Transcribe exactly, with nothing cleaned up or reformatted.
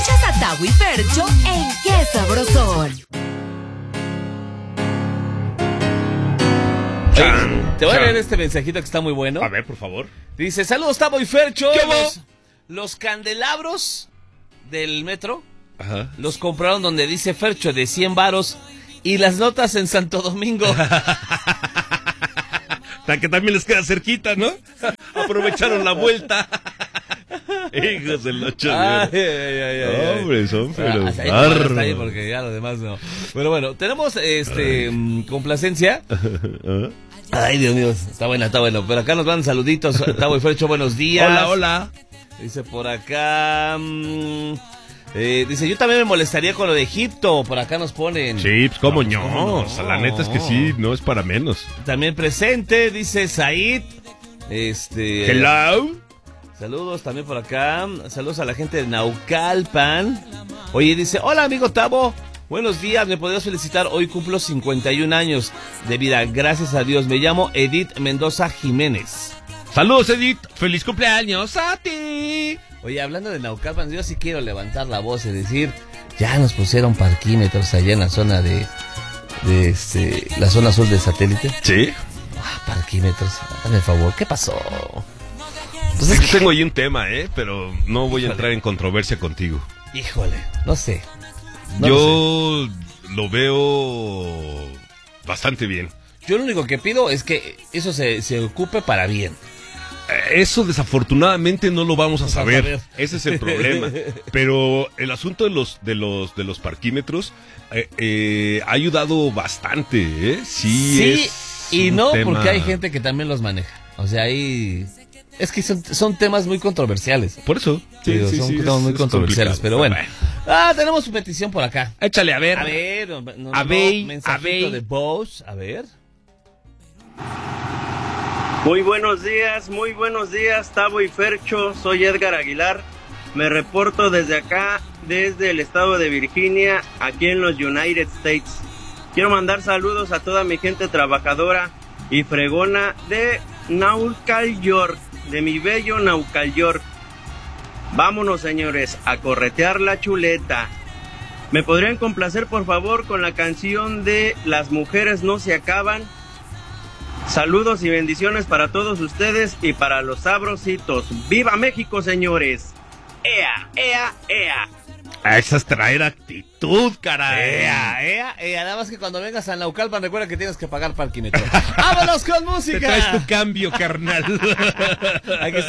Escuchas a Tavo y Fercho en Qué Sabrosón. Oye, te voy a Chan. leer este mensajito que está muy bueno. A ver, por favor. Dice, saludos Tavo y Fercho. ¿Qué hubo? Los, los candelabros del metro Ajá. los compraron donde dice Fercho de cien varos y las notas en Santo Domingo. Que también les queda cerquita, ¿no? Aprovecharon la vuelta. Hijos del ocho. Ay, ay, ay, ay, ay. Hombre, son pero Ah, hasta ahí, no, hasta ahí porque ya lo demás no. Pero bueno, tenemos este mm, complacencia. Ay, Dios mío, está buena, está bueno. Pero acá nos van saluditos. Tavo y Fercho, buenos días. Hola, hola. Dice por acá. Mmm, eh, dice, yo también me molestaría con lo de Egipto. Por acá nos ponen. Sí, pues cómo no. ¿Cómo no? O sea, la neta es que sí, no es para menos. También presente, dice Said. Este. Hello. Saludos también por acá. Saludos a la gente de Naucalpan. Oye, dice, hola amigo Tavo. Buenos días, me podrías felicitar. Hoy cumplo cincuenta y un años de vida. Gracias a Dios. Me llamo Edith Mendoza Jiménez. Saludos, Edith. Feliz cumpleaños a ti. Oye, hablando de Naucalpan, yo sí quiero levantar la voz y decir, ya nos pusieron parquímetros allá en la zona de, de este, la zona sur del satélite. ¿Sí? Ah, parquímetros, dame el favor, ¿qué pasó? Pues es que tengo ahí un tema, ¿eh? Pero no voy a Híjole. entrar en controversia contigo. Híjole, no sé. No Yo lo sé. lo veo bastante bien. Yo lo único que pido es que eso se, se ocupe para bien. Eso desafortunadamente no lo vamos a Vamos a saber. saber. Ese es el problema. Pero el asunto de los de los de los parquímetros eh, eh, ha ayudado bastante, ¿eh? Sí, Sí, es y un no, tema- porque hay gente que también los maneja. O sea, ahí... Es que son, son temas muy controversiales. Por eso. Sí, Digo, sí, son sí, temas es- muy es controversiales, complicado. pero bueno. Ah, tenemos su petición por acá. Échale a ver. A ver, no, no, A no, ver, mensajito a ver. de voz, a ver. Muy buenos días, muy buenos días, Tavo y Fercho. Soy Edgar Aguilar. Me reporto desde acá, desde el estado de Virginia, aquí en los United States. Quiero mandar saludos a toda mi gente trabajadora y fregona de Naucal York, de mi bello Naucal York. Vámonos, señores, a corretear la chuleta. ¿Me podrían complacer, por favor, con la canción de Las mujeres no se acaban? Saludos y bendiciones para todos ustedes y para los sabrositos. ¡Viva México, señores! ¡Ea, ea, esa A esas traer actitud, caray. Ea, ea, ea, nada más que cuando vengas a Naucalpan recuerda que tienes que pagar parquímetro. ¡Vámonos con música! Te traes tu cambio, carnal. Aquí está.